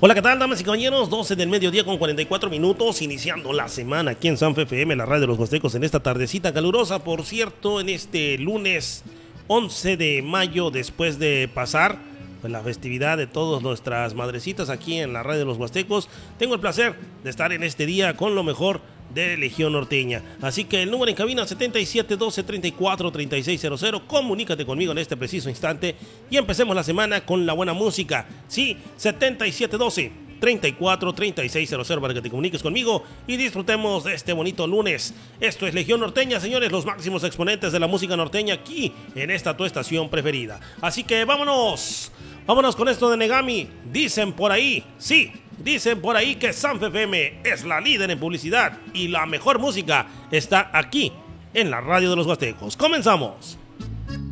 Hola, ¿qué tal, damas y caballeros? 12 del mediodía con 44 minutos, iniciando la semana aquí en Sanfe FM, la radio de los Huastecos, en esta tardecita calurosa, por cierto, en este lunes 11 de mayo, después de pasar pues, la festividad de todas nuestras madrecitas aquí en la radio de los Huastecos. Tengo el placer de estar en este día con lo mejor de Legión Norteña. Así que el número en cabina 7712-343600. Comunícate conmigo en este preciso instante y empecemos la semana con la buena música. Sí, 7712-343600 para que te comuniques conmigo y disfrutemos de este bonito lunes. Esto es Legión Norteña, señores, los máximos exponentes de la música norteña aquí en esta tu estación preferida. Así que vámonos con esto de Negami. Dicen por ahí, sí, dicen por ahí que Sanfe FM es la líder en publicidad y la mejor música está aquí en la radio de los Huastecos. Comenzamos.